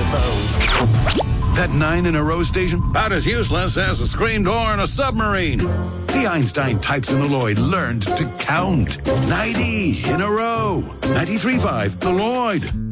That 9 in a row station? About as useless as a screen door in a submarine. The Einstein types in the Lloyd learned to count. 90 in a row. 93.5 the Lloyd.